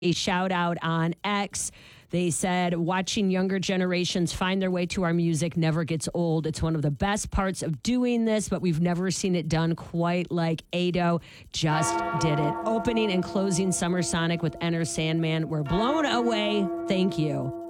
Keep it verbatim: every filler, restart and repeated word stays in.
a shout out on X. They said, watching younger generations find their way to our music never gets old. It's one of the best parts of doing this, but we've never seen it done quite like Ado just did it. Opening and closing Summer Sonic with Enter Sandman. We're blown away. Thank you.